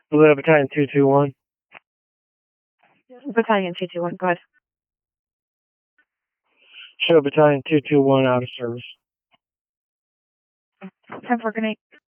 Blue Battalion 221. Battalion 221, go ahead. Show Battalion 221 out of service. 10-4, good night.